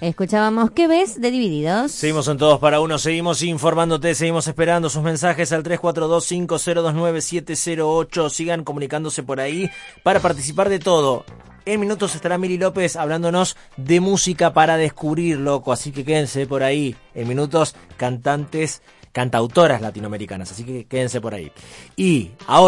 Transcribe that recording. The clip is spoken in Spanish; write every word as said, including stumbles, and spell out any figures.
Escuchábamos ¿Qué ves? De Divididos. Seguimos en Todos para Uno, seguimos informándote, seguimos esperando sus mensajes al tres cuatro dos, cinco cero dos nueve, siete cero ocho. Sigan comunicándose por ahí para participar de todo. En minutos estará Mili López hablándonos de música para descubrir, loco. Así que quédense por ahí. En minutos, cantantes, cantautoras latinoamericanas. Así que quédense por ahí. Y ahora...